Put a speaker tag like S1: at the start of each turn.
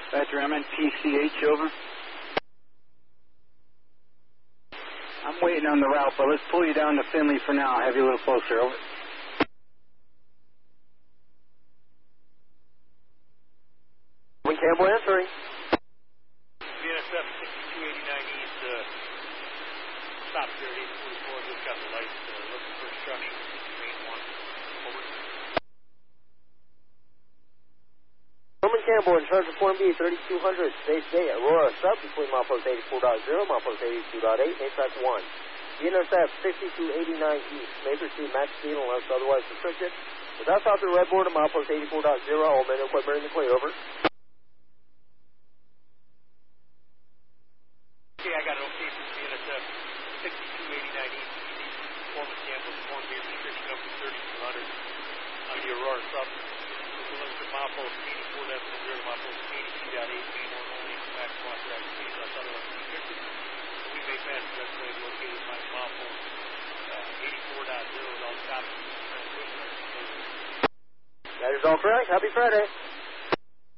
S1: Badger MNPCH, over. I'm waiting on the route, but let's pull you down to Finley for now. I'll have you a little closer, over.
S2: Campbell answering.
S3: BNSF 6289 East, stop here at 844, just got the lights, looking for instruction, main 1, over.
S2: Norman Campbell in charge of Form B, 3200, Space Day, Aurora, sub between milepost 84.0, milepost 82.8, main track 1. BNSF 6289 East, major speed, max speed unless otherwise restricted. Without south of the red border, milepost 84.0, all men and equipment in the clear, over.
S3: Okay, I got it okay from BNSF 6289 East, Norman Campbell, Form B restriction up to 3200 on the Aurora sub. Looking for milepost 84.0, milepost 82.8, main 1 only, max authorized speed unless otherwise restricted. We may pass the red flag located by milepost 84.0 without stopping.
S2: That is all correct. Happy Friday.